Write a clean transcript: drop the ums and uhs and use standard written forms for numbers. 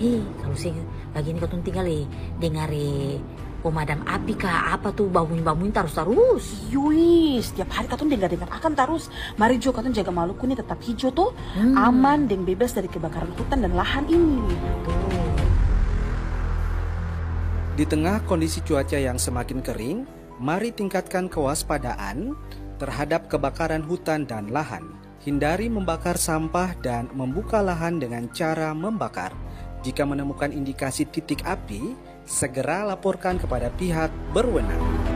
Kalau sih begini kau tuh tinggal dengar pemadam api kah apa tuh bangun-bangun terus. Yui, setiap hari katun dengar-dengar akan terus. Mari Jo katun jaga Maluku ini tetap hijau tuh, aman dan bebas dari kebakaran hutan dan lahan ini. Di tengah kondisi cuaca yang semakin kering, mari tingkatkan kewaspadaan terhadap kebakaran hutan dan lahan. Hindari membakar sampah dan membuka lahan dengan cara membakar. Jika menemukan indikasi titik api, segera laporkan kepada pihak berwenang.